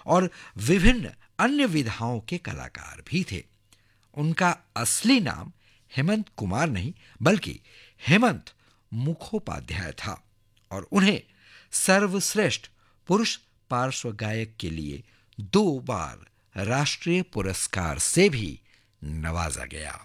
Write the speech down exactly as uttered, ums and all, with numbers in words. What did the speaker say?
और विभिन्न अन्य विधाओं के कलाकार भी थे। उनका असली नाम हेमंत कुमार नहीं बल्कि हेमंत मुखोपाध्याय था और उन्हें सर्वश्रेष्ठ पुरुष पार्श्व गायक के लिए दो बार राष्ट्रीय पुरस्कार से भी नवाजा गया।